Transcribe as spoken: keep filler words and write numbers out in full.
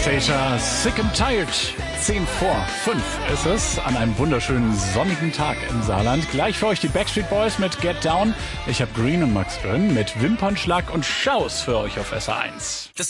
Anastasia, Sick and Tired. zehn vor fünf ist es an einem wunderschönen sonnigen Tag im Saarland. Gleich für euch die Backstreet Boys mit Get Down. Ich habe Green und Max drin mit Wimpernschlag und Schaus für euch auf S R eins.